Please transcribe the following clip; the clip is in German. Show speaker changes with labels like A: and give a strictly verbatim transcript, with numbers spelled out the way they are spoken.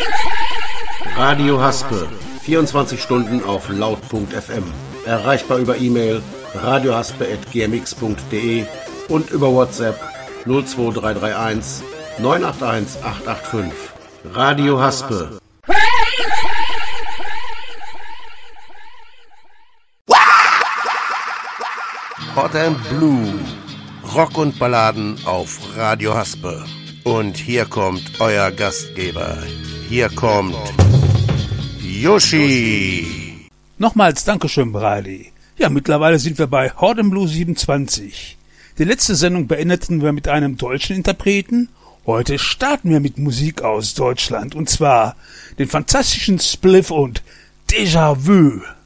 A: Radio Haspe, vierundzwanzig Stunden auf laut.punkt f m. Erreichbar über E-Mail radiohaspe at g m x punkt d e und über WhatsApp null zwei drei drei eins neun acht eins acht acht fünf. Radio Haspe. Hot and Blue. Rock und Balladen auf Radio Haspe. Und hier kommt euer Gastgeber. Hier kommt Yoshi.
B: Nochmals Dankeschön, Brady. Ja, mittlerweile sind wir bei Hot and Blue siebenundzwanzig. Die letzte Sendung beendeten wir mit einem deutschen Interpreten. Heute starten wir mit Musik aus Deutschland. Und zwar den fantastischen Spliff und Déjà Vu.